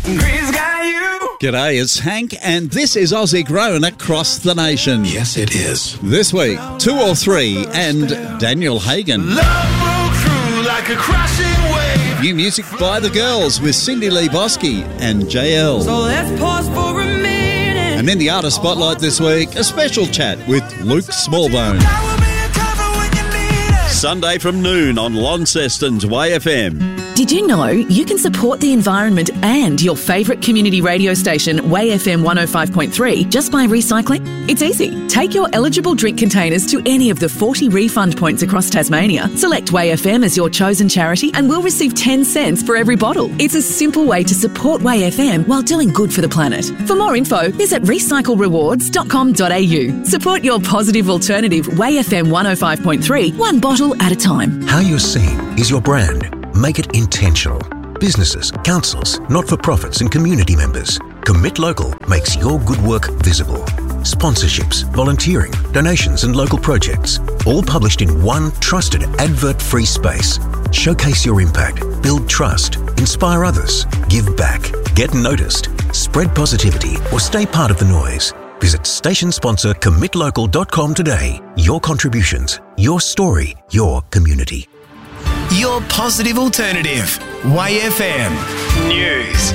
G'day, it's Hank, and this is Aussie Grown Across the Nation. Yes, it is. This week, 2 or 3 and Daniel Hagen. Love broke through like a crashing wave. New music by The Girls with Cindy Lee Bosky and JL. So let's pause for a minute. And in the Artist Spotlight this week, a special chat with Luke Smallbone. Sunday from noon on Launceston's WayFM. Did you know you can support the environment and your favourite community radio station, WayFM 105.3, just by recycling? It's easy. Take your eligible drink containers to any of the 40 refund points across Tasmania. Select WayFM as your chosen charity and we'll receive 10 cents for every bottle. It's a simple way to support WayFM while doing good for the planet. For more info, visit recyclerewards.com.au. Support your positive alternative, WayFM 105.3, one bottle at a time. How you're seen is your brand. Make it intentional. Businesses, councils, not-for-profits and community members. Commit Local makes your good work visible. Sponsorships, volunteering, donations and local projects. All published in one trusted advert-free space. Showcase your impact, build trust, inspire others, give back, get noticed, spread positivity or stay part of the noise. Visit station sponsor commitlocal.com today. Your contributions, your story, your community. Your positive alternative. WayFM News.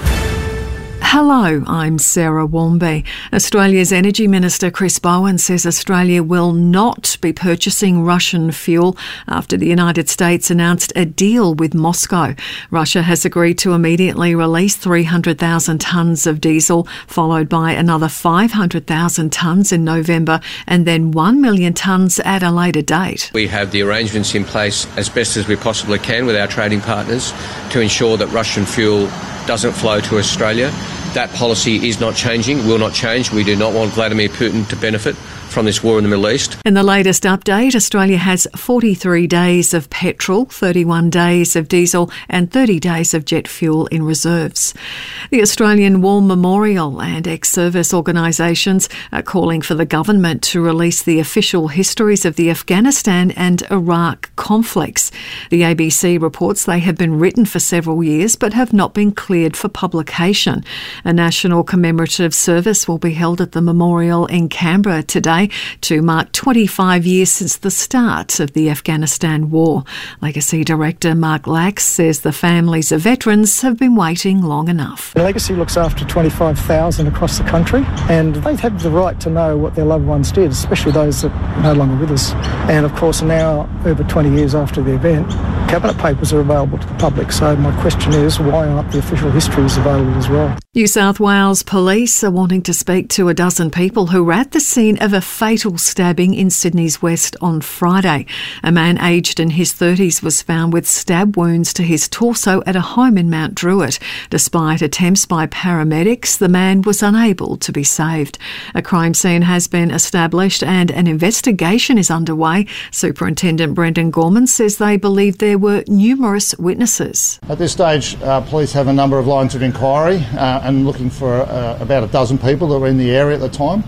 Hello, I'm Sarah Walmby. Australia's Energy Minister Chris Bowen says Australia will not be purchasing Russian fuel after the United States announced a deal with Moscow. Russia has agreed to immediately release 300,000 tonnes of diesel, followed by another 500,000 tonnes in November and then 1 million tonnes at a later date. We have the arrangements in place as best as we possibly can with our trading partners to ensure that Russian fuel doesn't flow to Australia. That policy is not changing, will not change. We do not want Vladimir Putin to benefit from this war in the Middle East. In the latest update, Australia has 43 days of petrol, 31 days of diesel and 30 days of jet fuel in reserves. The Australian War Memorial and ex-service organisations are calling for the government to release the official histories of the Afghanistan and Iraq conflicts. The ABC reports they have been written for several years but have not been cleared for publication. A national commemorative service will be held at the memorial in Canberra today to mark 25 years since the start of the Afghanistan war. Legacy Director Mark Lax says the families of veterans have been waiting long enough. Legacy looks after 25,000 across the country, and they have the right to know what their loved ones did, especially those that are no longer with us. And of course now, over 20 years after the event, cabinet papers are available to the public. So my question is, why aren't the official histories available as well? New South Wales police are wanting to speak to a dozen people who were at the scene of a fatal stabbing in Sydney's West on Friday. A man aged in his 30s was found with stab wounds to his torso at a home in Mount Druitt. Despite attempts by paramedics, the man was unable to be saved. A crime scene has been established and an investigation is underway. Superintendent Brendan Gorman says they believe there were numerous witnesses. At this stage, police have a number of lines of inquiry and looking for about a dozen people that were in the area at the time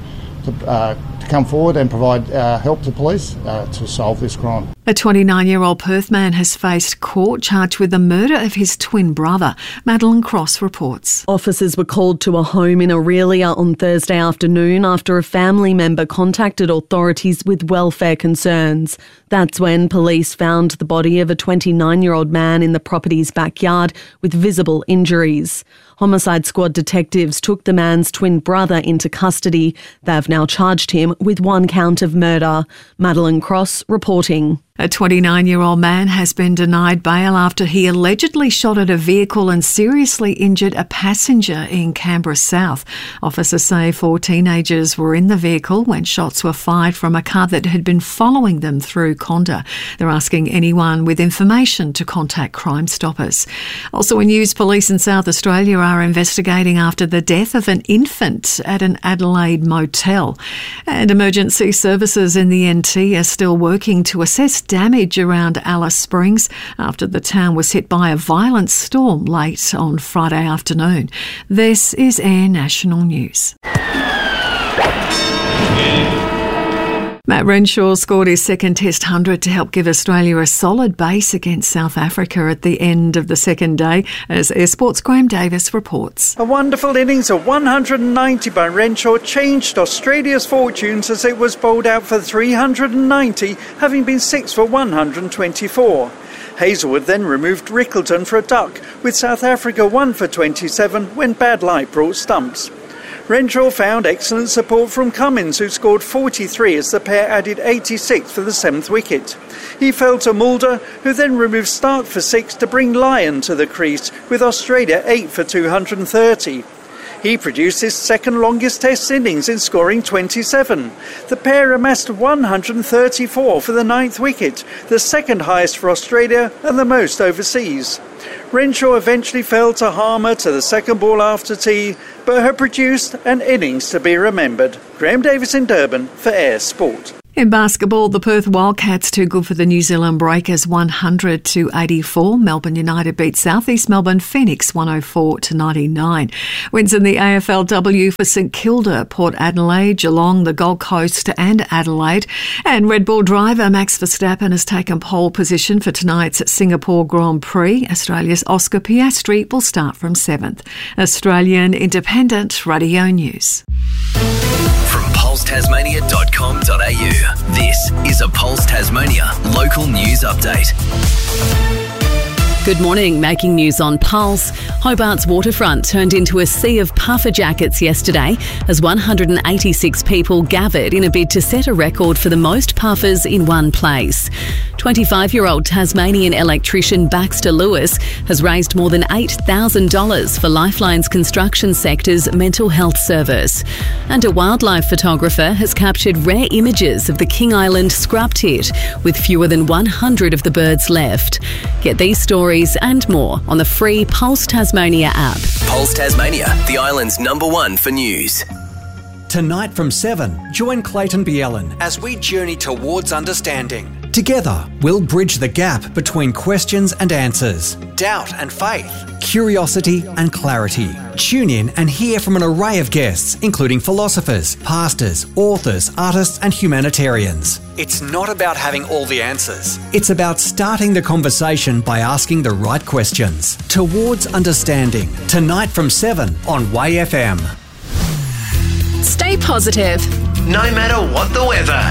to come forward and provide help to police to solve this crime. A 29-year-old Perth man has faced court charged with the murder of his twin brother. Madeline Cross reports. Officers were called to a home in Aurelia on Thursday afternoon after a family member contacted authorities with welfare concerns. That's when police found the body of a 29-year-old man in the property's backyard with visible injuries. Homicide Squad detectives took the man's twin brother into custody. They've now charged him with 1 count of murder. Madeline Cross reporting. A 29-year-old man has been denied bail after he allegedly shot at a vehicle and seriously injured a passenger in Canberra South. Officers say 4 teenagers were in the vehicle when shots were fired from a car that had been following them through Conda. They're asking anyone with information to contact Crime Stoppers. Also in news, police in South Australia are investigating after the death of an infant at an Adelaide motel. And emergency services in the NT are still working to assess damage around Alice Springs after the town was hit by a violent storm late on Friday afternoon. This is Air National News. Matt Renshaw scored his second Test 100 to help give Australia a solid base against South Africa at the end of the second day, as Air Sports' Graham Davis reports. A wonderful innings of 190 by Renshaw changed Australia's fortunes as it was bowled out for 390, having been 6 for 124. Hazelwood then removed Rickleton for a duck, with South Africa 1 for 27 when bad light brought stumps. Renshaw found excellent support from Cummins, who scored 43 as the pair added 86 for the 7th wicket. He fell to Mulder, who then removed Stark for 6 to bring Lyon to the crease, with Australia 8 for 230. He produced his second longest Test innings in scoring 27. The pair amassed 134 for the 9th wicket, the second highest for Australia and the most overseas. Renshaw eventually fell to Harmer to the second ball after tea, but had produced an innings to be remembered. Graham Davis in Durban for Air Sport. In basketball, the Perth Wildcats too good for the New Zealand Breakers 100-84. Melbourne United beat South East Melbourne Phoenix 104-99. Wins in the AFLW for St Kilda, Port Adelaide, Geelong, the Gold Coast and Adelaide. And Red Bull driver Max Verstappen has taken pole position for tonight's Singapore Grand Prix. Australia's Oscar Piastri will start from 7th. Australian Independent Radio News. From PulseTasmania.com.au, this is a Pulse Tasmania local news update. Good morning. Making news on Pulse. Hobart's waterfront turned into a sea of puffer jackets yesterday as 186 people gathered in a bid to set a record for the most puffers in one place. 25-year-old Tasmanian electrician Baxter Lewis has raised more than $8,000 for Lifeline's construction sector's mental health service. And a wildlife photographer has captured rare images of the King Island scrub tit, with fewer than 100 of the birds left. Get these stories and more on the free Pulse Tasmania app. Pulse Tasmania, the island's #1 for news. Tonight from 7, join Clayton Bielen as we journey towards understanding. Together, we'll bridge the gap between questions and answers, doubt and faith, curiosity and clarity. Tune in and hear from an array of guests, including philosophers, pastors, authors, artists and humanitarians. It's not about having all the answers. It's about starting the conversation by asking the right questions. Towards understanding. Tonight from 7 on Way FM. Stay positive, no matter what the weather.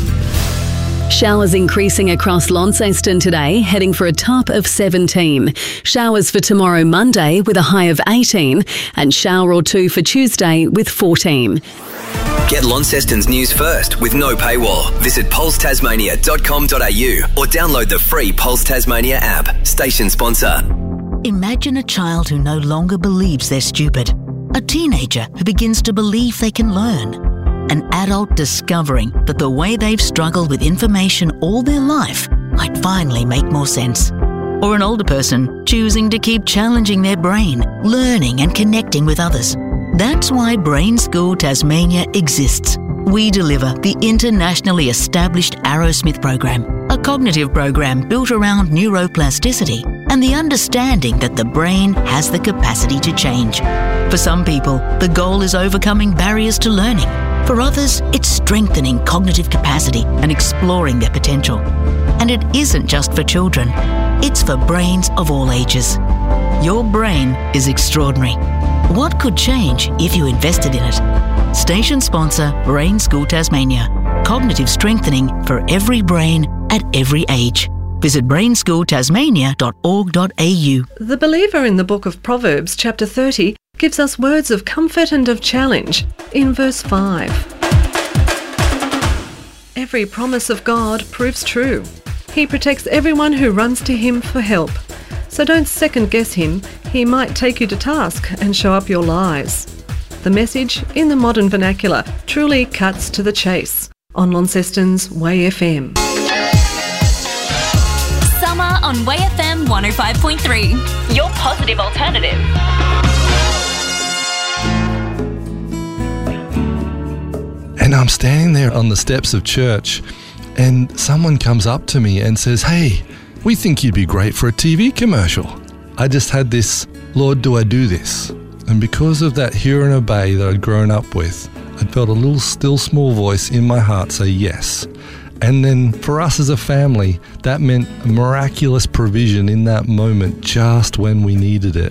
Showers increasing across Launceston today, heading for a top of 17. Showers for tomorrow Monday with a high of 18, and shower or two for Tuesday with 14. Get Launceston's news first with no paywall. Visit pulsetasmania.com.au or download the free Pulse Tasmania app. Station sponsor. Imagine a child who no longer believes they're stupid. A teenager who begins to believe they can learn. An adult discovering that the way they've struggled with information all their life might finally make more sense. Or an older person choosing to keep challenging their brain, learning and connecting with others. That's why Brain School Tasmania exists. We deliver the internationally established Arrowsmith program, a cognitive program built around neuroplasticity and the understanding that the brain has the capacity to change. For some people, the goal is overcoming barriers to learning. For others, it's strengthening cognitive capacity and exploring their potential. And it isn't just for children. It's for brains of all ages. Your brain is extraordinary. What could change if you invested in it? Station sponsor Brain School Tasmania. Cognitive strengthening for every brain at every age. Visit brainschooltasmania.org.au. The believer in the book of Proverbs, chapter 30, gives us words of comfort and of challenge in verse 5. Every promise of God proves true. He protects everyone who runs to him for help. So don't second guess him. He might take you to task and show up your lies. The message, in the modern vernacular, truly cuts to the chase on Launceston's Way FM. Summer on Way FM 105.3. Your positive alternative. And I'm standing there on the steps of church and someone comes up to me and says, "Hey, we think you'd be great for a TV commercial." I just had this, Lord, do I do this? And because of that hear and obey that I'd grown up with, I felt a little still small voice in my heart say yes. And then for us as a family, that meant miraculous provision in that moment, just when we needed it.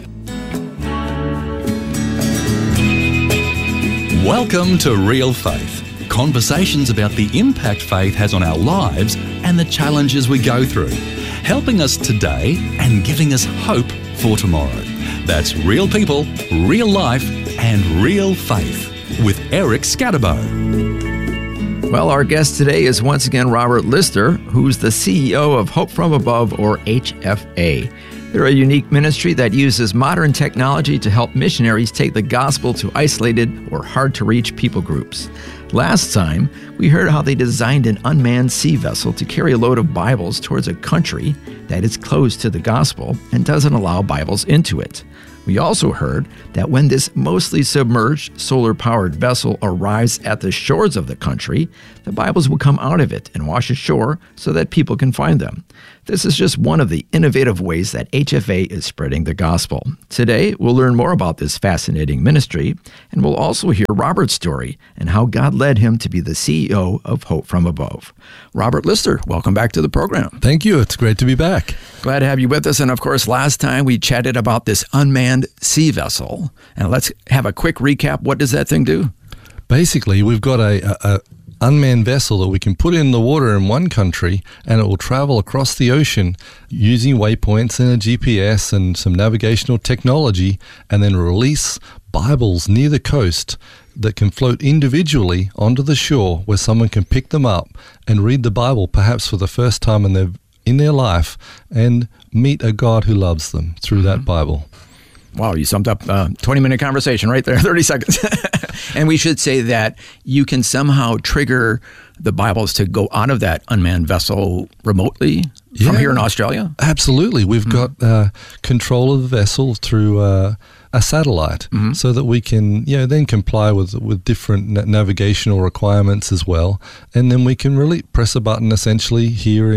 Welcome to Real Faith. Conversations about the impact faith has on our lives and the challenges we go through, helping us today and giving us hope for tomorrow. That's real people, real life, and real faith with Eric Scatterbo. Well, our guest today is once again Robert Lister, who's the CEO of Hope From Above, or HFA. They're a unique ministry that uses modern technology to help missionaries take the gospel to isolated or hard-to-reach people groups. Last time, we heard how they designed an unmanned sea vessel to carry a load of Bibles towards a country that is closed to the gospel and doesn't allow Bibles into it. We also heard that when this mostly submerged, solar-powered vessel arrives at the shores of the country, the Bibles will come out of it and wash ashore so that people can find them. This is just one of the innovative ways that HFA is spreading the gospel. Today, we'll learn more about this fascinating ministry, and we'll also hear Robert's story and how God led him to be the CEO of Hope From Above. Robert Lister, welcome back to the program. Thank you. It's great to be back. Glad to have you with us. And of course, last time we chatted about this unmanned sea vessel. And let's have a quick recap. What does that thing do? Basically, we've got a unmanned vessel that we can put in the water in one country, and it will travel across the ocean using waypoints and a GPS and some navigational technology, and then release Bibles near the coast that can float individually onto the shore where someone can pick them up and read the Bible perhaps for the first time in their life and meet a God who loves them through that Bible. Wow, you summed up a 20-minute conversation right there, 30 seconds. And we should say that you can somehow trigger the Bibles to go out of that unmanned vessel remotely from here in Australia? Absolutely. We've got control of the vessel through a satellite so that we can then comply with different navigational requirements as well. And then we can really press a button essentially here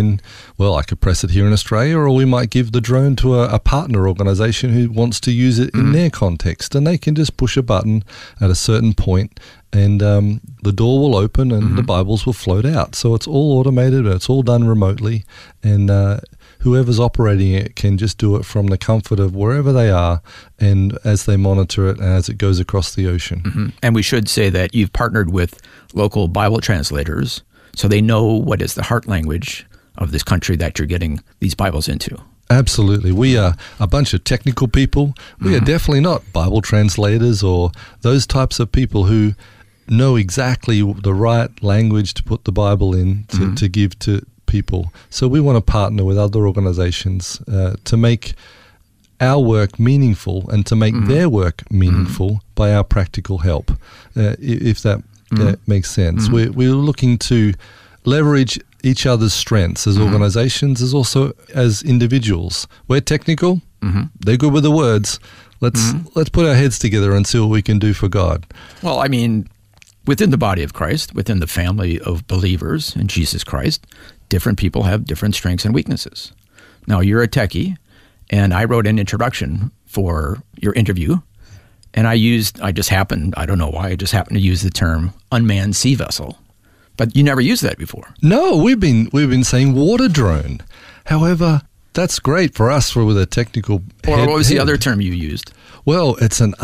I could press it here in Australia, or we might give the drone to a partner organization who wants to use it in their context. And they can just push a button at a certain point and the door will open and the Bibles will float out. So it's all automated and it's all done remotely. And whoever's operating it can just do it from the comfort of wherever they are and as they monitor it and as it goes across the ocean. And we should say that you've partnered with local Bible translators so they know what is the heart language of this country that you're getting these Bibles into. Absolutely. We are a bunch of technical people. We are definitely not Bible translators or those types of people who know exactly the right language to put the Bible in to give to people. So we want to partner with other organizations to make our work meaningful and to make their work meaningful by our practical help, if that makes sense. We're looking to leverage each other's strengths as organizations, as also as individuals. We're technical, they're good with the words. Let's put our heads together and see what we can do for God. Well, I mean, within the body of Christ, within the family of believers in Jesus Christ, different people have different strengths and weaknesses. Now, you're a techie, and I wrote an introduction for your interview, and I just happened to use the term unmanned sea vessel. But you never used that before. No, we've been saying water drone. However, that's great for us with a technical What was the other term you used? Well, it's an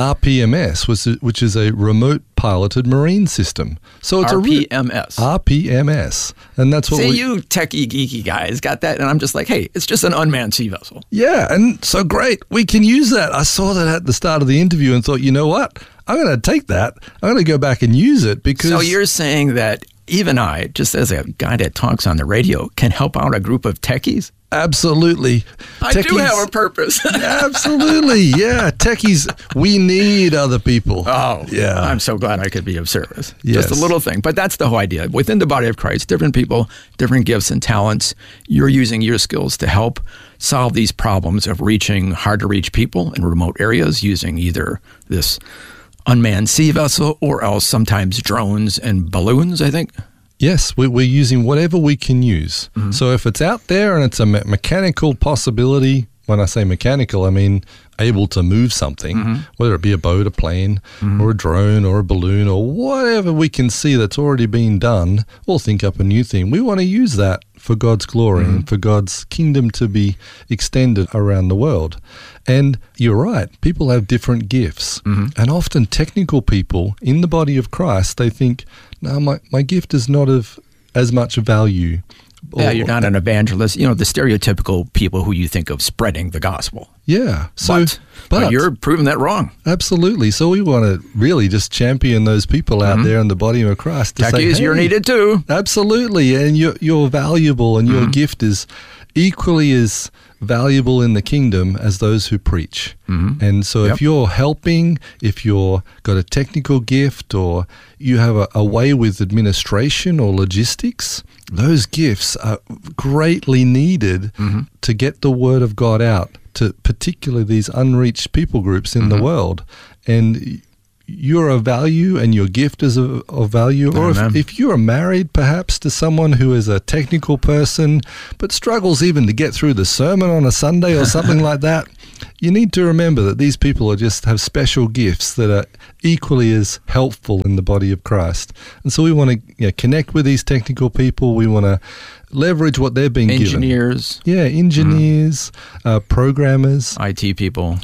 RPMS, which is a remote piloted marine system. So it's RPMS. RPMS. And that's what you techie geeky guys got that, and I'm just like, hey, it's just an unmanned sea vessel. Yeah, and so great. We can use that. I saw that at the start of the interview and thought, you know what? I'm going to take that. I'm going to go back and use it because... So you're saying that even I, just as a guy that talks on the radio, can help out a group of techies? Absolutely. I do have a purpose. Absolutely. Yeah. Techies, we need other people. Oh, yeah. I'm so glad I could be of service. Yes. Just a little thing. But that's the whole idea. Within the body of Christ, different people, different gifts and talents. You're using your skills to help solve these problems of reaching hard-to-reach people in remote areas using either this unmanned sea vessel or else sometimes drones and balloons, I think. Yes, we're using whatever we can use. So if it's out there and it's a mechanical possibility, when I say mechanical, I mean able to move something, whether it be a boat, a plane, or a drone, or a balloon, or whatever we can see that's already been done, or think up a new thing. We want to use that for God's glory and for God's kingdom to be extended around the world. And you're right, people have different gifts. And often technical people in the body of Christ, they think, no, my gift is not of as much value. Yeah, you're not an evangelist. You know, the stereotypical people who you think of spreading the gospel. Yeah. But you're proving that wrong. Absolutely. So we want to really just champion those people out there in the body of Christ. Khakis, you're needed too. Absolutely. And you're valuable, and your gift is equally as valuable in the kingdom as those who preach. And so if you're helping, if you're got a technical gift, or you have a way with administration or logistics, those gifts are greatly needed to get the word of God out to particularly these unreached people groups in the world. And you're of value, and your gift is of value. Or if you are married perhaps to someone who is a technical person but struggles even to get through the sermon on a Sunday or something like that, you need to remember that these people just have special gifts that are equally as helpful in the body of Christ. And so we want to connect with these technical people. We want to leverage what they're being given. Engineers, programmers. IT people,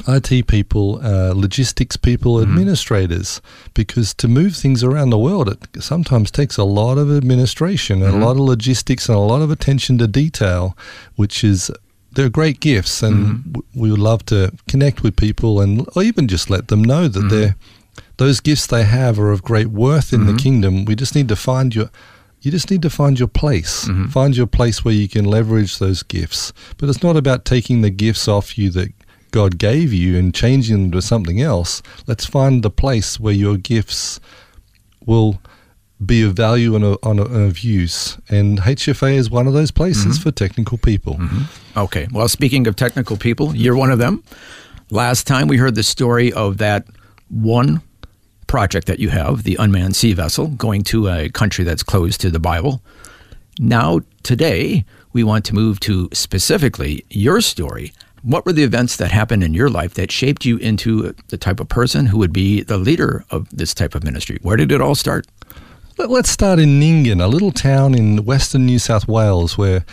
logistics people, administrators. Because to move things around the world, it sometimes takes a lot of administration and a lot of logistics and a lot of attention to detail, which is... They're great gifts, and we would love to connect with people, or even just let them know that those gifts they have are of great worth in the kingdom. We just need to find you just need to find your place. Find your place where you can leverage those gifts. But it's not about taking the gifts off you that God gave you and changing them to something else. Let's find the place where your gifts will be of value and of use. And HFA is one of those places for technical people. Okay. Well, speaking of technical people, you're one of them. Last time we heard the story of that one project that you have, the unmanned sea vessel, going to a country that's closed to the Bible. Now, today, we want to move to specifically your story. What were the events that happened in your life that shaped you into the type of person who would be the leader of this type of ministry? Where did it all start? Let's start in Nyngan, a little town in western New South Wales, where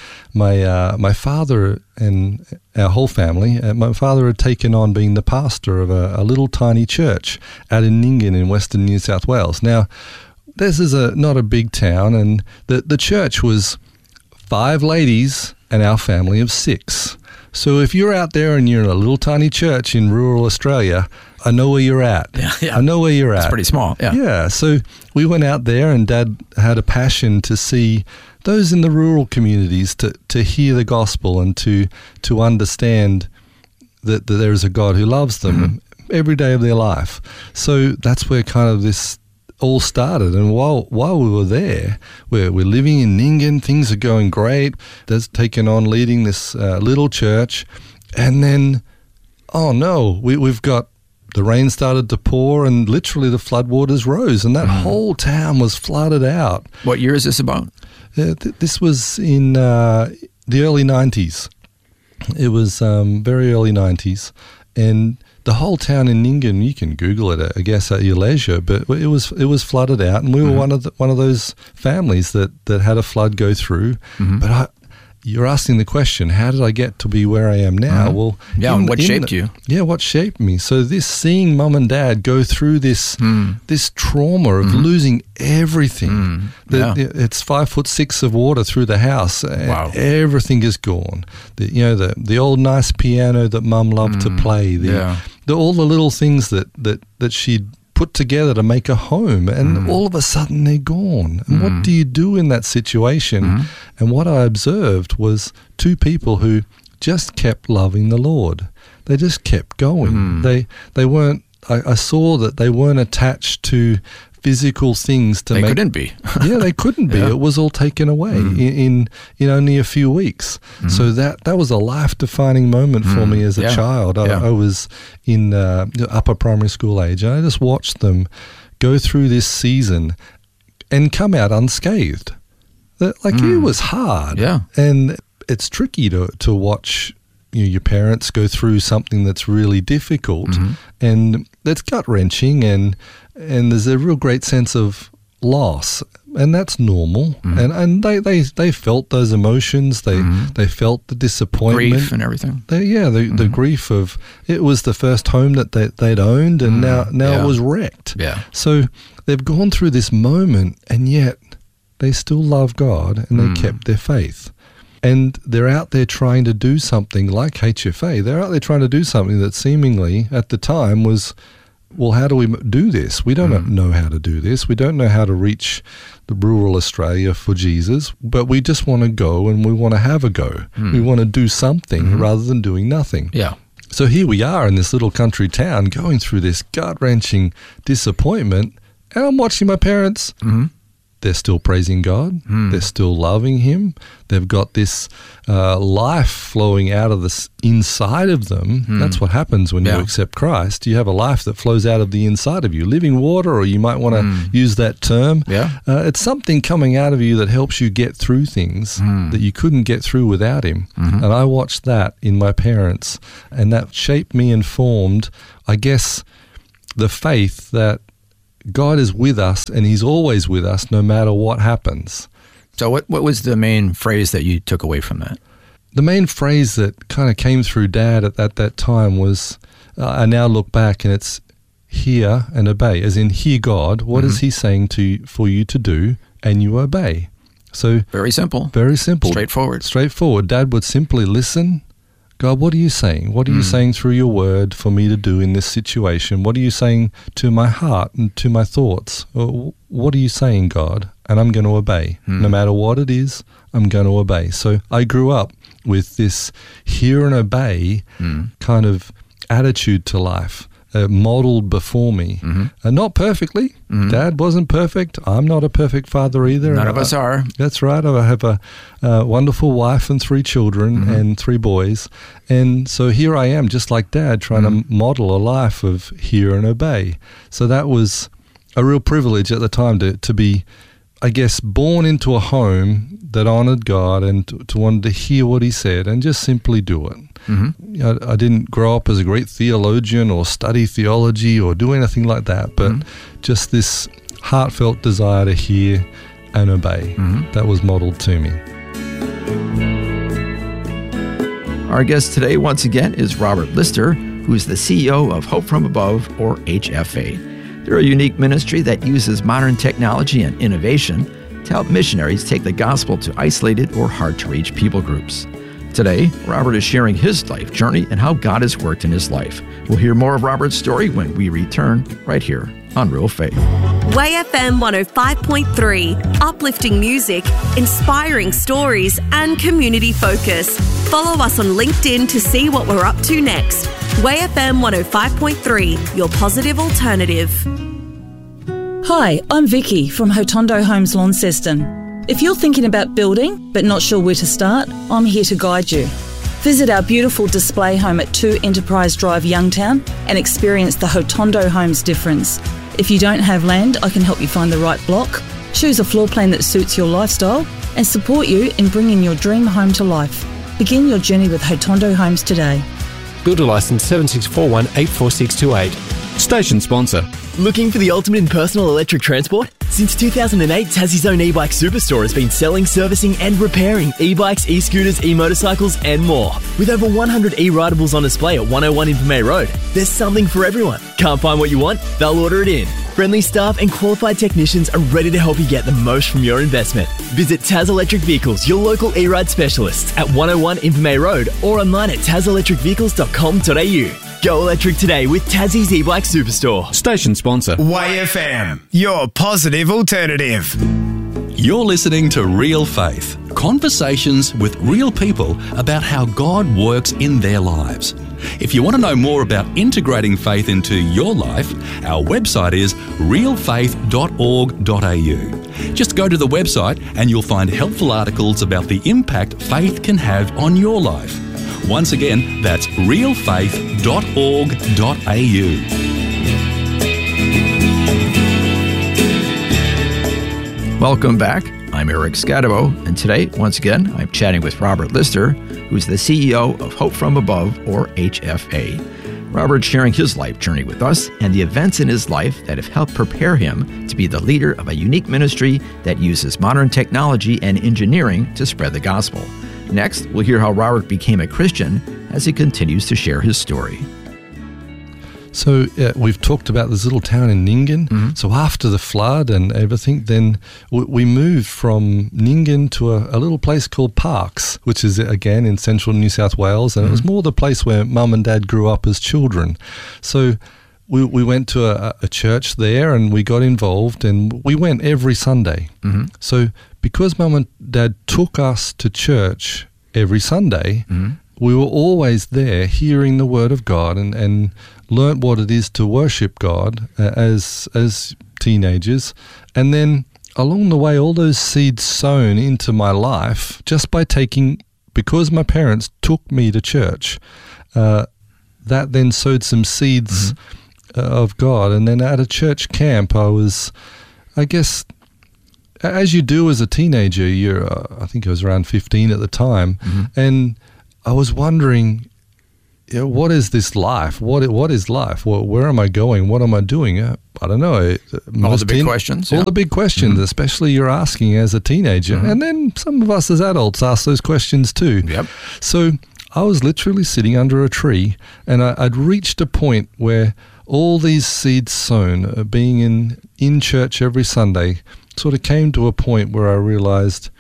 my father and our whole family, my father had taken on being the pastor of a little tiny church out in Nyngan in western New South Wales. Now, this is not a big town, and the church was 5 ladies and our family of 6. So if you're out there and you're in a little tiny church in rural Australia, I know where you're at. Yeah. I know where you're at. It's pretty small. Yeah. So we went out there, and Dad had a passion to see those in the rural communities to hear the gospel and to understand that there is a God who loves them every day of their life. So that's where kind of this all started. And while we were there, we're living in Nyngan, things are going great. Dad's taken on leading this little church, and then, oh no, we've got the rain started to pour, and literally the floodwaters rose, and that whole town was flooded out. What year is this about? This was in the early 90s. It was very early 90s, and the whole town in Nyngan, you can Google it, I guess, at your leisure, but it was flooded out, and we were one of those families that had a flood go through. But you're asking the question, how did I get to be where I am now? Well, and what shaped you? Yeah, what shaped me? So seeing Mum and Dad go through this trauma of losing everything. It's 5'6" of water through the house. Wow. Everything is gone. The old nice piano that Mum loved to play. All the little things that she'd put together to make a home, and all of a sudden they're gone. And what do you do in that situation? And what I observed was 2 people who just kept loving the Lord. They just kept going. They weren't. I saw that they weren't attached to physical things to they make. They couldn't be. They couldn't be. It was all taken away in only a few weeks. So that was a life-defining moment for me as a child. I was in upper primary school age, and I just watched them go through this season and come out unscathed. It was hard. And it's tricky to watch your parents go through something that's really difficult, and that's gut-wrenching, and there's a real great sense of loss, and that's normal. And they felt those emotions. They felt the disappointment, grief, and everything. The grief of it was the first home that they'd owned, and now it was wrecked. Yeah. So they've gone through this moment, and yet they still love God, and they kept their faith. And they're out there trying to do something like HFA. They're out there trying to do something that seemingly at the time was, well, how do we do this? We don't know how to do this. We don't know how to reach the rural Australia for Jesus, but we just want to go, and we want to have a go. We want to do something rather than doing nothing. Yeah. So here we are in this little country town going through this gut-wrenching disappointment, and I'm watching my parents. They're still praising God. They're still loving Him. They've got this life flowing out of the inside of them. That's what happens when you accept Christ. You have a life that flows out of the inside of you. Living water, or you might want to use that term. It's something coming out of you that helps you get through things that you couldn't get through without Him. And I watched that in my parents, and that shaped me and formed, I guess, the faith that God is with us, and He's always with us no matter what happens. So what was the main phrase that you took away from that? The main phrase that kind of came through Dad at that time was, I now look back, and it's hear and obey, as in hear God. What is He saying for you to do, and you obey. So very simple. Very simple. Straightforward. Dad would simply listen. God, what are you saying? What are you saying through your word for me to do in this situation? What are you saying to my heart and to my thoughts? What are you saying, God? And I'm going to obey. No matter what it is, I'm going to obey. So I grew up with this hear and obey kind of attitude to life. Modeled before me. Not perfectly. Dad wasn't perfect. I'm not a perfect father either. None of us are. That's right. I have a wonderful wife and 3 children and 3 boys. And so here I am, just like Dad, trying to model a life of hear and obey. So that was a real privilege at the time to be, I guess, born into a home that honored God, and to want to hear what He said and just simply do it. I didn't grow up as a great theologian or study theology or do anything like that, but just this heartfelt desire to hear and obey. That was modeled to me. Our guest today, once again, is Robert Lister, who is the CEO of Hope From Above, or HFA. They're a unique ministry that uses modern technology and innovation to help missionaries take the gospel to isolated or hard-to-reach people groups. Today, Robert is sharing his life journey and how God has worked in his life. We'll hear more of Robert's story when we return right here on Real Faith. Way FM 105.3, uplifting music, inspiring stories, and community focus. Follow us on LinkedIn to see what we're up to next. Way FM 105.3, your positive alternative. Hi, I'm Vicky from Hotondo Homes Launceston. If you're thinking about building but not sure where to start, I'm here to guide you. Visit our beautiful display home at 2 Enterprise Drive, Youngtown, and experience the Hotondo Homes difference. If you don't have land, I can help you find the right block, choose a floor plan that suits your lifestyle, and support you in bringing your dream home to life. Begin your journey with Hotondo Homes today. Builder license 7641-84628. Station sponsor. Looking for the ultimate in personal electric transport? Since 2008, Tassie's own e-bike superstore has been selling, servicing and repairing e-bikes, e-scooters, e-motorcycles and more. With over 100 e-ridables on display at 101 Invermay Road, there's something for everyone. Can't find what you want? They'll order it in. Friendly staff and qualified technicians are ready to help you get the most from your investment. Visit Taz Electric Vehicles, your local e-ride specialists at 101 Invermay Road or online at tazelectricvehicles.com.au. Go electric today with Tassie's e-bike superstore. Station sponsor. Way FM, your positive alternative. You're listening to Real Faith, conversations with real people about how God works in their lives. If you want to know more about integrating faith into your life, our website is realfaith.org.au. Just go to the website and you'll find helpful articles about the impact faith can have on your life. Once again, that's realfaith.org.au. Welcome back. I'm Eric Scadabo, and today, once again, I'm chatting with Robert Lister, who's the CEO of Hope From Above, or HFA. Robert's sharing his life journey with us and the events in his life that have helped prepare him to be the leader of a unique ministry that uses modern technology and engineering to spread the gospel. Next, we'll hear how Robert became a Christian as he continues to share his story. So we've talked about this little town in Nyngan. So after the flood and everything, then we moved from Nyngan to a little place called Parkes, which is, again, in central New South Wales. And it was more the place where Mum and Dad grew up as children. So we went to a church there and we got involved, and we went every Sunday. So because Mum and Dad took us to church every Sunday, we were always there hearing the Word of God and learnt what it is to worship God as teenagers. And then along the way, all those seeds sown into my life just by because my parents took me to church, that then sowed some seeds of God. And then at a church camp, I was, I guess, as you do as a teenager, I think I was around 15 at the time, and I was wondering, what is this life? What is life? Where am I going? What am I doing? I don't know. All the big questions. All the big questions, especially you're asking as a teenager. And then some of us as adults ask those questions too. So I was literally sitting under a tree, and I'd reached a point where all these seeds sown, being in church every Sunday, sort of came to a point where I realized,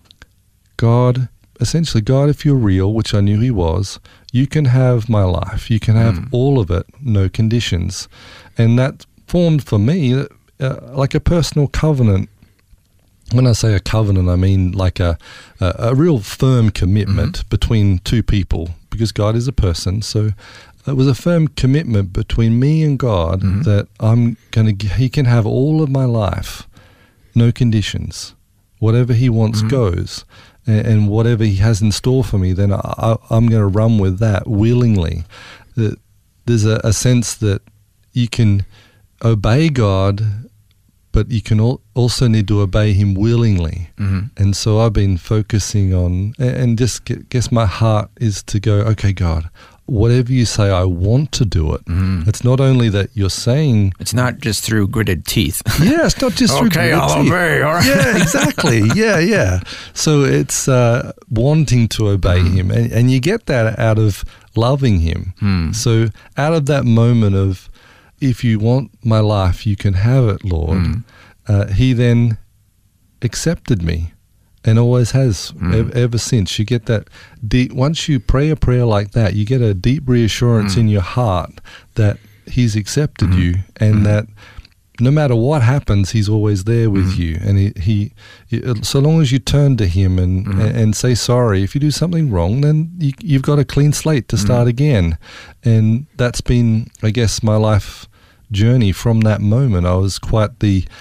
God, if you're real, which I knew he was, you can have my life. You can have all of it, no conditions. And that formed for me like a personal covenant. When I say a covenant, I mean like a real firm commitment between two people, because God is a person. So it was a firm commitment between me and God that he can have all of my life, no conditions. Whatever he wants goes. And whatever he has in store for me, then I'm going to run with that willingly. There's a sense that you can obey God, but you can also need to obey him willingly. And so I've been focusing on, and just guess my heart is to go, okay, God, whatever you say, I want to do it. It's not only that you're saying... It's not just through gritted teeth. Yeah, it's not just through gritted teeth. Okay, I'll obey, all right. Yeah, exactly. Yeah. So it's wanting to obey him. And you get that out of loving him. So out of that moment of, if you want my life, you can have it, Lord, he then accepted me. And always has, ever since. You get that deep, once you pray a prayer like that, you get a deep reassurance in your heart that he's accepted you, and that no matter what happens, he's always there with you. And he so long as you turn to him and say sorry, if you do something wrong, then you've got a clean slate to start again. And that's been, I guess, my life journey from that moment. I was quite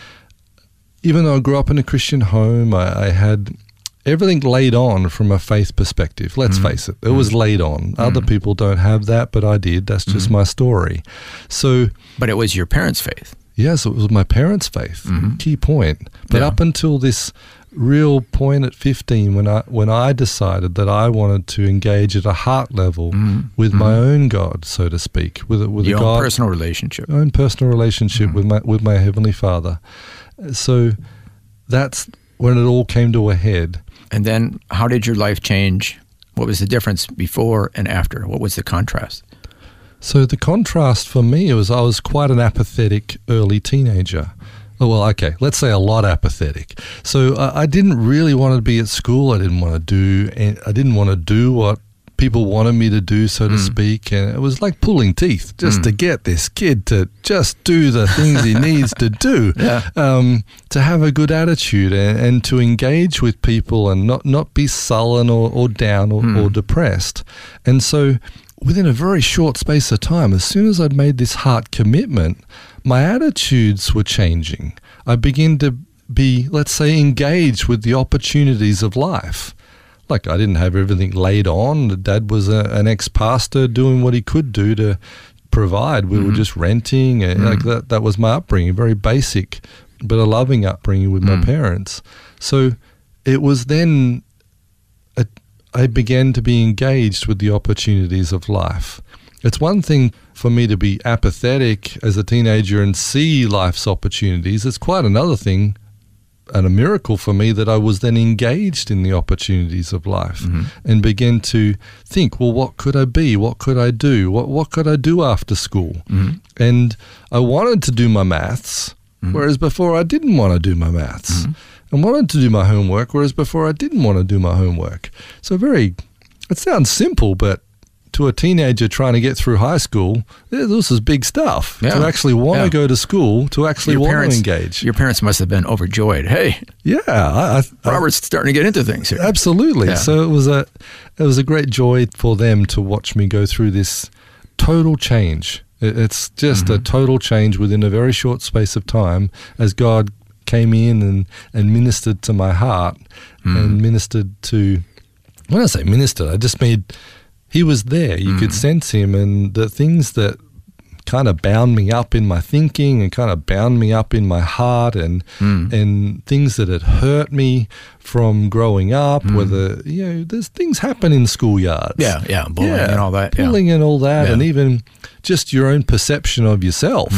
even though I grew up in a Christian home, I had everything laid on from a faith perspective. Let's face it, it was laid on. Other people don't have that, but I did. That's just my story. But it was your parents' faith. Yes, it was my parents' faith. Key point. But up until this real point at 15, when I decided that I wanted to engage at a heart level with my own God, so to speak, with your a God, own personal relationship, with my Heavenly Father. So that's when it all came to a head. And then how did your life change? What was the difference before and after? What was the contrast? So the contrast for me was I was quite an apathetic early teenager. Well, okay, let's say a lot apathetic. So I didn't really want to be at school. I didn't want to do what people wanted me to do, so to speak, and it was like pulling teeth just to get this kid to just do the things he needs to do, to have a good attitude and to engage with people and not be sullen or down or depressed. And so within a very short space of time, as soon as I'd made this heart commitment, my attitudes were changing. I began to be, let's say, engaged with the opportunities of life. Like, I didn't have everything laid on. Dad was an ex-pastor doing what he could do to provide. We were just renting. Like that was my upbringing, very basic, but a loving upbringing with my parents. So it was then I began to be engaged with the opportunities of life. It's one thing for me to be apathetic as a teenager and see life's opportunities. It's quite another thing and a miracle for me that I was then engaged in the opportunities of life and began to think, well, what could I be? What could I do? What could I do after school? And I wanted to do my maths, whereas before I didn't want to do my maths. And wanted to do my homework, whereas before I didn't want to do my homework. So it sounds simple, but to a teenager trying to get through high school, this is big stuff. To actually want to go to school, to actually want to engage. Your parents must have been overjoyed. Hey, Robert's starting to get into things here. Absolutely. Yeah. So it was a great joy for them to watch me go through this total change. It's just a total change within a very short space of time as God came in and ministered to my heart and ministered to, when I say ministered, I just mean he was there. You could sense him, and the things that kind of bound me up in my thinking and kind of bound me up in my heart and things that had hurt me from growing up, whether, there's things happen in schoolyards. Bullying and all that. Bullying and all that, and even just your own perception of yourself.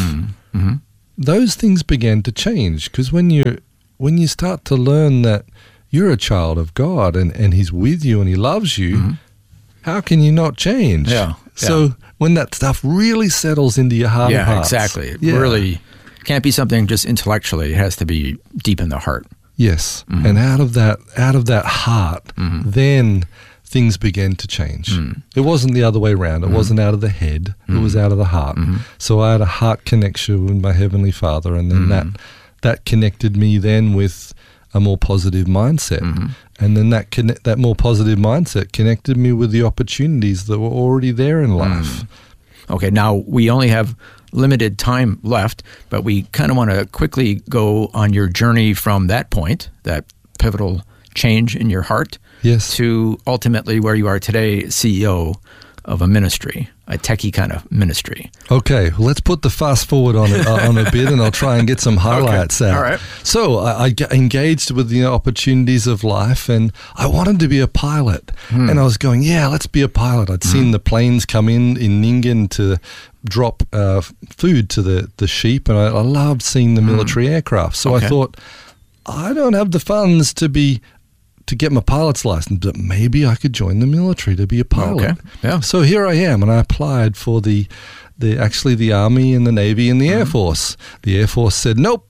Those things began to change because when you start to learn that you're a child of God and he's with you and he loves you, how can you not change? So when that stuff really settles into your heart of hearts. Exactly. It really can't be something just intellectually. It has to be deep in the heart. Yes. And out of that heart, then things began to change. It wasn't the other way around. It wasn't out of the head. It was out of the heart. So I had a heart connection with my Heavenly Father, and then that connected me then with a more positive mindset. And then that more positive mindset connected me with the opportunities that were already there in life. Okay, now we only have limited time left, but we kind of want to quickly go on your journey from that point, that pivotal change in your heart, to ultimately where you are today, CEO of a ministry, a techie kind of ministry. Okay, well, let's put the fast forward on a bit, and I'll try and get some highlights out. All right. So I engaged with the opportunities of life, and I wanted to be a pilot. And I was going, let's be a pilot. I'd seen the planes come in Nyngan to drop food to the sheep, and I loved seeing the military aircraft. So I thought, I don't have the funds to get my pilot's license, but maybe I could join the military to be a pilot. So here I am, and I applied for the Army and the Navy and the Air Force. The Air Force said, nope,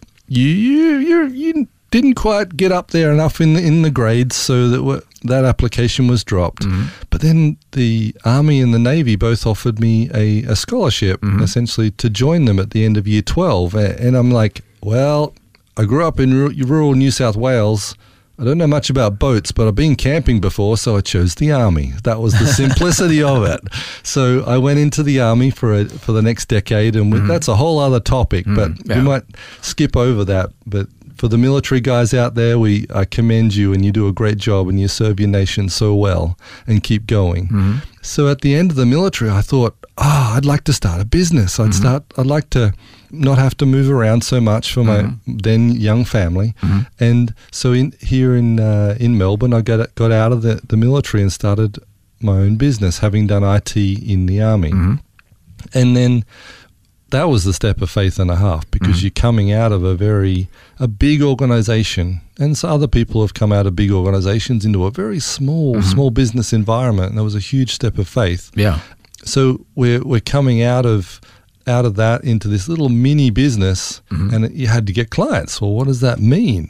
you didn't quite get up there enough in the grades, so that application was dropped. But then the Army and the Navy both offered me a scholarship, essentially, to join them at the end of year 12. And I'm like, well, I grew up in rural New South Wales. I don't know much about boats, but I've been camping before, so I chose the Army. That was the simplicity of it. So I went into the Army for the next decade, and that's a whole other topic, but we might skip over that. But for the military guys out there, I commend you, and you do a great job, and you serve your nation so well, and keep going. So at the end of the military, I thought, I'd like to start a business. I'd like to not have to move around so much for my then young family. And so here in Melbourne, I got out of the military and started my own business, having done IT in the Army. And then that was the step of faith and a half, because you're coming out of a big organization, and so other people have come out of big organizations into a very small business environment, and there was a huge step of faith. So we're coming out of that into this little mini business, and you had to get clients. Well, what does that mean?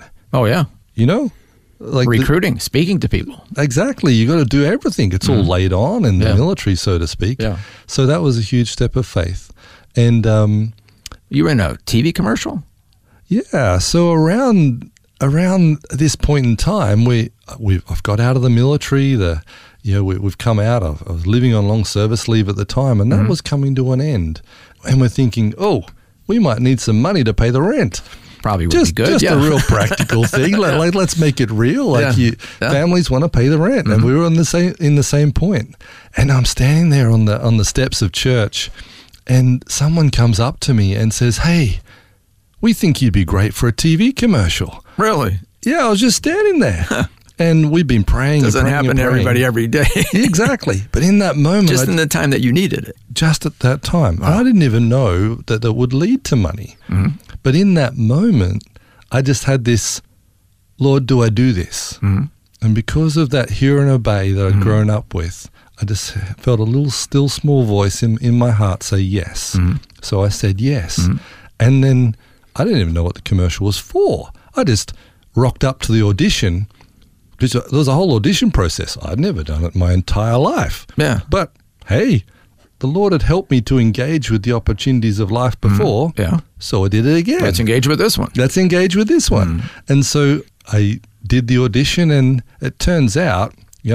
Like recruiting, speaking to people. Exactly. You got to do everything. It's all laid on in the military, so to speak. So that was a huge step of faith. And you were in a TV commercial? Yeah. So around this point in time, I've got out of the military. We've come out. I was living on long service leave at the time, and that was coming to an end. And we're thinking, we might need some money to pay the rent. Probably would be good. Just a real practical thing. Let's make it real. Families want to pay the rent, and we were in the same point. And I'm standing there on the steps of church, and someone comes up to me and says, "Hey, we think you'd be great for a TV commercial." Really? Yeah, I was just standing there. And we've been praying. Doesn't and praying happen and to praying. everybody every day. Exactly. But in that moment, just in the time that you needed it. Just at that time. Wow. I didn't even know that would lead to money. Mm-hmm. But in that moment, I just had this, Lord, do I do this? Mm-hmm. And because of that hear and obey that I'd grown up with, I just felt a little still small voice in my heart say yes. Mm-hmm. So I said yes. And then I didn't even know what the commercial was for. I just rocked up to the audition. There was a whole audition process. I'd never done it my entire life. Yeah. But hey, the Lord had helped me to engage with the opportunities of life before. Yeah. So I did it again. Let's engage with this one. Let's engage with this one. And so I did the audition, and it turns out,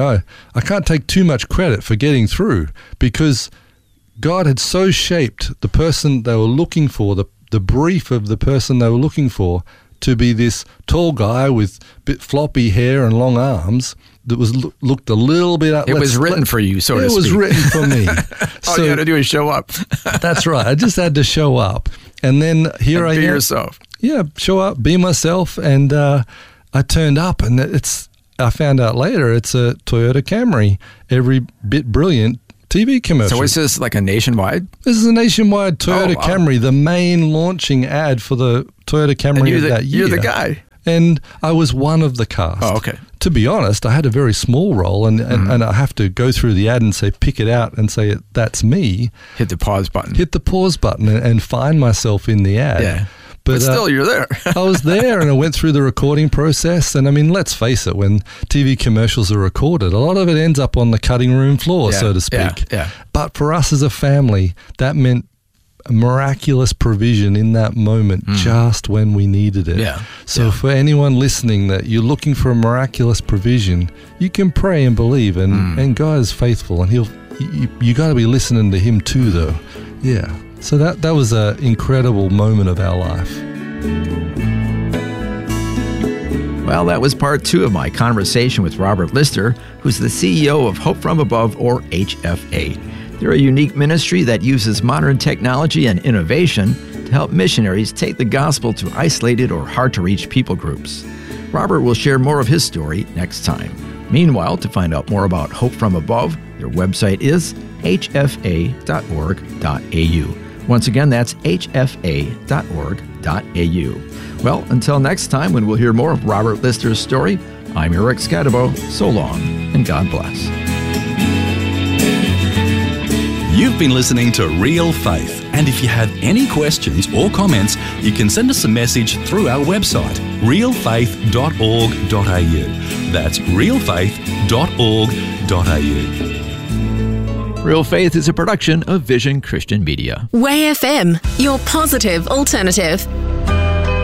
I can't take too much credit for getting through, because God had so shaped the person they were looking for, the brief of the person they were looking for, to be this tall guy with bit floppy hair and long arms that looked a little bit... It was written for you, so to speak. It was written for me. All you had to do is show up. That's right. I just had to show up. And then here I am. Be yourself. Yeah, show up, be myself. And I turned up, and I found out later it's a Toyota Camry, every bit brilliant TV commercial. So is this like a nationwide? This is a nationwide Toyota Camry, the main launching ad for the Toyota Camry of that year. You're the guy. And I was one of the cast. Oh, okay. To be honest, I had a very small role, and I have to go through the ad and say, pick it out and say, that's me. Hit the pause button. Hit the pause button and find myself in the ad. Yeah. But still, you're there. I was there, and I went through the recording process. And I mean, let's face it, when TV commercials are recorded, a lot of it ends up on the cutting room floor, so to speak. Yeah. But for us as a family, that meant a miraculous provision in that moment, just when we needed it. Yeah. So for anyone listening that you're looking for a miraculous provision, you can pray and believe, and God is faithful, and you got to be listening to Him too, though. Yeah. So that was an incredible moment of our life. Well, that was part 2 of my conversation with Robert Lister, who's the CEO of Hope From Above, or HFA. They're a unique ministry that uses modern technology and innovation to help missionaries take the gospel to isolated or hard-to-reach people groups. Robert will share more of his story next time. Meanwhile, to find out more about Hope From Above, their website is hfa.org.au. Once again, that's hfa.org.au. Well, until next time, when we'll hear more of Robert Lister's story, I'm Eric Scadabo. So long, and God bless. You've been listening to Real Faith, and if you have any questions or comments, you can send us a message through our website, realfaith.org.au. That's realfaith.org.au. Real Faith is a production of Vision Christian Media. Way FM, your positive alternative.